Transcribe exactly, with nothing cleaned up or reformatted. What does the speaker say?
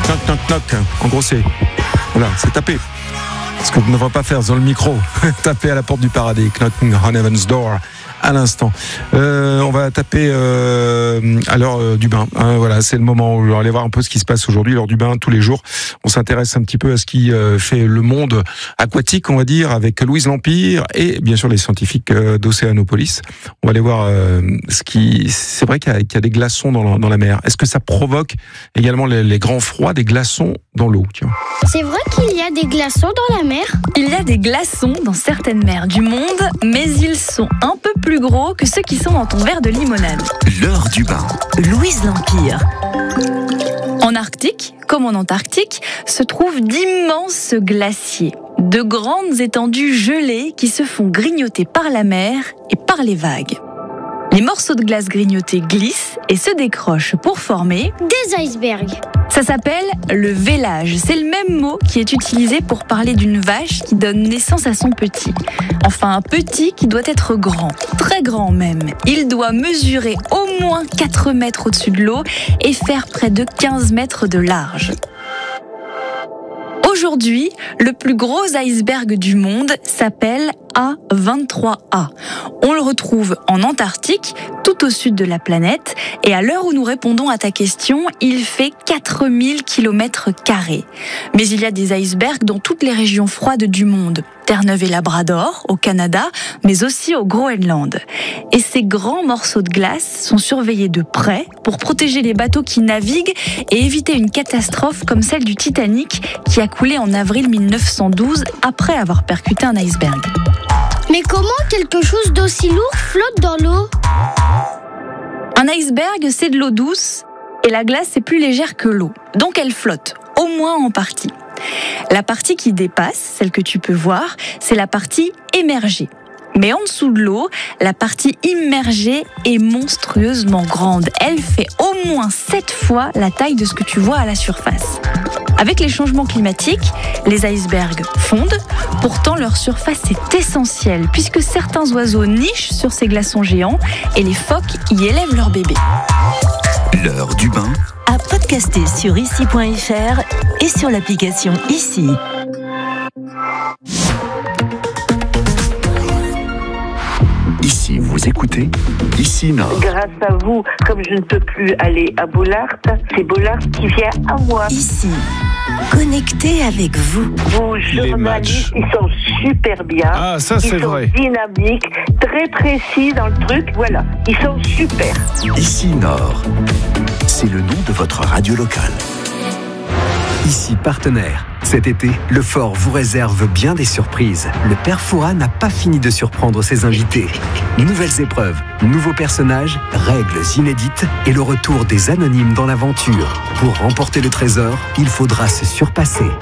knock, knock, knock. En gros, c'est, voilà, c'est taper. Ce qu'on ne va pas faire dans le micro. Taper à la porte du paradis. Knocking on Heaven's Door. À l'instant. Euh, on va taper euh, à l'heure euh, du bain. Hein, voilà, c'est le moment où on va aller voir un peu ce qui se passe aujourd'hui, l'heure du bain, tous les jours. On s'intéresse un petit peu à ce qui euh, fait le monde aquatique, on va dire, avec Louise Lampire et bien sûr les scientifiques euh, d'Océanopolis. On va aller voir euh, ce qui. C'est vrai qu'il y a, qu'il y a des glaçons dans la, dans la mer. Est-ce que ça provoque également les, les grands froids, des glaçons dans l'eau? Tiens. C'est vrai qu'il y a des glaçons dans la mer? Il y a des glaçons dans certaines mers du monde, mais ils sont un peu plus gros que ceux qui sont dans ton verre de limonade. L'heure du bain. Louise Lampire. En Arctique, comme en Antarctique, se trouvent d'immenses glaciers. De grandes étendues gelées qui se font grignoter par la mer et par les vagues. Les morceaux de glace grignotés glissent et se décrochent pour former des icebergs. Ça s'appelle le vélage. C'est le même mot qui est utilisé pour parler d'une vache qui donne naissance à son petit. Enfin, un petit qui doit être grand, très grand même. Il doit mesurer au moins quatre mètres au-dessus de l'eau et faire près de quinze mètres de large. Aujourd'hui, le plus gros iceberg du monde s'appelle A vingt-trois A. On le retrouve en Antarctique, tout au sud de la planète, et à l'heure où nous répondons à ta question, il fait quatre mille kilomètres carrés. Mais il y a des icebergs dans toutes les régions froides du monde, Terre-Neuve et Labrador, au Canada, mais aussi au Groenland. Et ces grands morceaux de glace sont surveillés de près pour protéger les bateaux qui naviguent et éviter une catastrophe comme celle du Titanic qui a coulé en avril mille neuf cent douze après avoir percuté un iceberg. Mais comment quelque chose d'aussi lourd flotte dans l'eau? Un iceberg, c'est de l'eau douce et la glace est plus légère que l'eau. Donc elle flotte, au moins en partie. La partie qui dépasse, celle que tu peux voir, c'est la partie émergée. Mais en dessous de l'eau, la partie immergée est monstrueusement grande. Elle fait au moins sept fois la taille de ce que tu vois à la surface. Avec les changements climatiques, les icebergs fondent. Pourtant, leur surface est essentielle puisque certains oiseaux nichent sur ces glaçons géants et les phoques y élèvent leurs bébés. L'heure du bain. À podcaster sur ici point f r et sur l'application Ici. Ici, vous écoutez Ici Nord. Grâce à vous, comme je ne peux plus aller à Bollard, c'est Bollard qui vient à moi. Ici, connecté avec vous. Vos journalistes, ils sont super bien. Ah, ça c'est ils sont vrai. dynamiques, très précis dans le truc. Voilà, ils sont super. Ici Nord. C'est le nom de votre radio locale. Ici partenaire. Cet été, le Fort vous réserve bien des surprises. Le Père Fouras n'a pas fini de surprendre ses invités. Nouvelles épreuves, nouveaux personnages, règles inédites et le retour des anonymes dans l'aventure. Pour remporter le trésor, il faudra se surpasser.